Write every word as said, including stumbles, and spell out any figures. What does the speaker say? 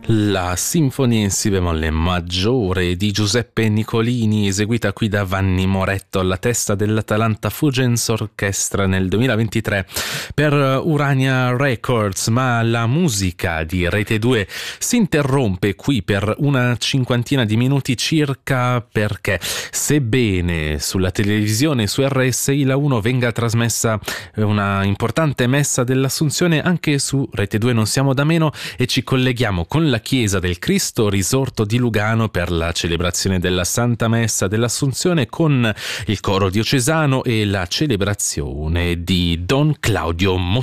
La Sinfonia in Si bemolle maggiore di Giuseppe Nicolini, eseguita qui da Vanni Moretto alla testa dell'Atalanta Fugens Orchestra nel duemilaventitré per Urania Records. Ma la musica di Rete due si interrompe qui per una cinquantina di minuti circa, perché sebbene sulla televisione su R S I La uno venga trasmessa una importante messa dell'Assunzione, anche su Rete due non siamo da meno e ci colleghiamo con la Chiesa del Cristo Risorto di Lugano per la celebrazione della Santa Messa dell'Assunzione con il coro diocesano e la celebrazione di Don Claudio Mottoni.